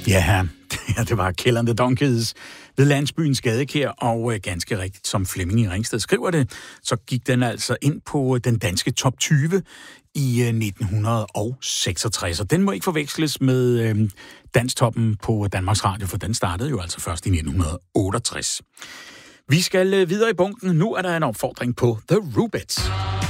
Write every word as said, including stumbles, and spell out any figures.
Ja, det var Kill and the Donkeys ved landsbyen Skadekær, og ganske rigtigt, som Flemming i Ringsted skriver det, så gik den altså ind på den danske top tyve i nitten seksogtres, og den må ikke forveksles med øh, Danstoppen på Danmarks Radio, for den startede jo altså først i nitten otteogtres. Vi skal videre i bunken. Nu er der en opfordring på The Rubettes.